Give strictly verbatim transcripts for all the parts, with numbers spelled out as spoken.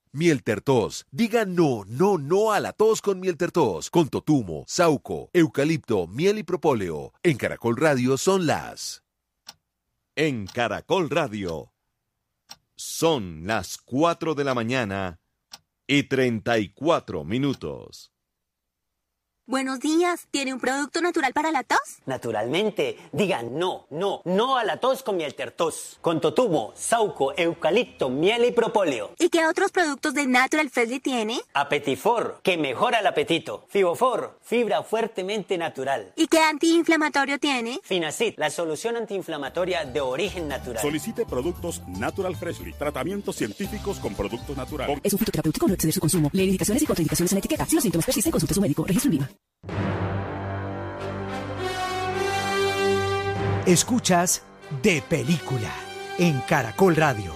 Miel Tertos. Diga no, no, no a la tos con Miel Tertos. Con totumo, sauco, eucalipto, miel y propóleo. En Caracol Radio son las... En Caracol Radio son las cuatro de la mañana y treinta y cuatro minutos. Buenos días, ¿tiene un producto natural para la tos? Naturalmente, diga no, no, no a la tos con Miel Tertos. Con totumo, sauco, eucalipto, miel y propóleo. ¿Y qué otros productos de Natural Freshly tiene? Apetifor, que mejora el apetito. Fibofor, fibra fuertemente natural. ¿Y qué antiinflamatorio tiene? Finacid, la solución antiinflamatoria de origen natural. Solicite productos Natural Freshly. Tratamientos científicos con productos naturales. Es un fitoterapéutico, no exceder su consumo. Lee indicaciones y contraindicaciones en la etiqueta. Si los síntomas persisten, consulte a su médico. Registro en Viva. Escuchas De Película en Caracol Radio.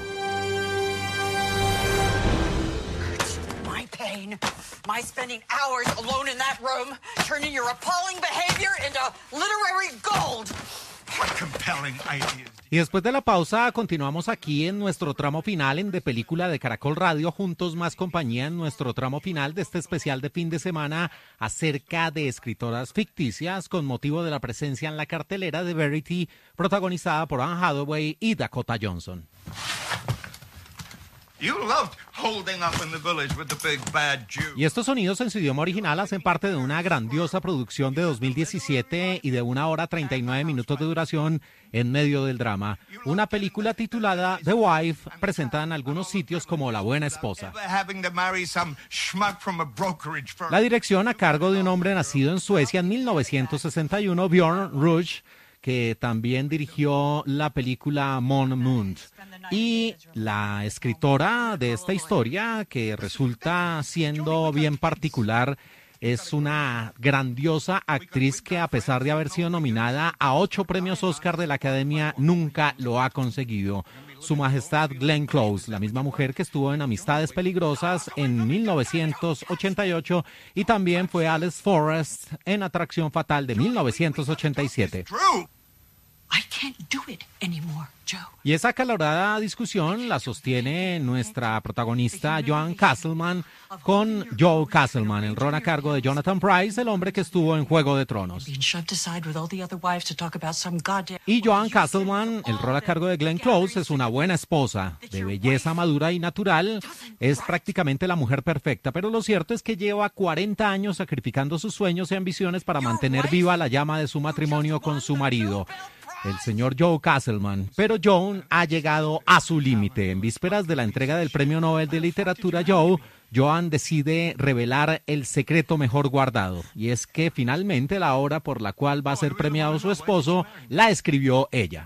My pain, my spending hours alone in that room, turning your appalling behavior into literary gold. What compelling ideas. Y después de la pausa continuamos aquí en nuestro tramo final en De Película de Caracol Radio, juntos más compañía en nuestro tramo final de este especial de fin de semana acerca de escritoras ficticias con motivo de la presencia en la cartelera de Verity, protagonizada por Anne Hathaway y Dakota Johnson. You loved holding up in the village with the big bad Jew. Y estos sonidos en su idioma original hacen parte de una grandiosa producción de dos mil diecisiete y de una hora treinta y nueve minutos de duración en medio del drama. Una película titulada The Wife, presentada en algunos sitios como La Buena Esposa. La dirección a cargo de un hombre nacido en Suecia en mil novecientos sesenta y uno, Björn Rush, que también dirigió la película Mon Mund. Y la escritora de esta historia, que resulta siendo bien particular, es una grandiosa actriz que, a pesar de haber sido nominada a ocho premios Oscar de la Academia, nunca lo ha conseguido. Su Majestad Glenn Close, la misma mujer que estuvo en Amistades Peligrosas en mil novecientos ochenta y ocho y también fue Alice Forrest en Atracción Fatal de mil novecientos ochenta y siete. I can't do it anymore, Joe. Y esa acalorada discusión la sostiene nuestra protagonista Joan Castleman con Joe Castleman, el rol a cargo de Jonathan Pryce, el hombre que estuvo en Juego de Tronos. Y Joan Castleman, el rol a cargo de Glenn Close, es una buena esposa, de belleza madura y natural, es prácticamente la mujer perfecta, pero lo cierto es que lleva cuarenta años sacrificando sus sueños y ambiciones para mantener viva la llama de su matrimonio con su marido, el señor Joe Castleman. Pero Joan ha llegado a su límite. En vísperas de la entrega del Premio Nobel de Literatura Joe, Joan decide revelar el secreto mejor guardado. Y es que finalmente la obra por la cual va a ser premiado su esposo la escribió ella.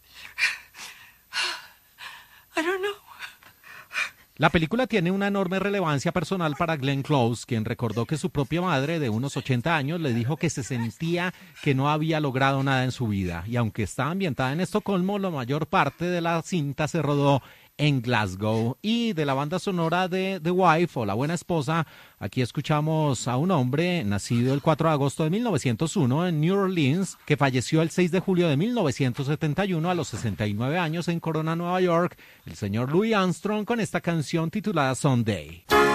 I don't know. La película tiene una enorme relevancia personal para Glenn Close, quien recordó que su propia madre, de unos ochenta años, le dijo que se sentía que no había logrado nada en su vida. Y aunque está ambientada en Estocolmo, la mayor parte de la cinta se rodó en Glasgow. Y de la banda sonora de The Wife, o La Buena Esposa, aquí escuchamos a un hombre nacido el cuatro de agosto de mil novecientos uno en New Orleans, que falleció el seis de julio de mil novecientos setenta y uno a los sesenta y nueve años en Corona, Nueva York, el señor Louis Armstrong, con esta canción titulada Someday.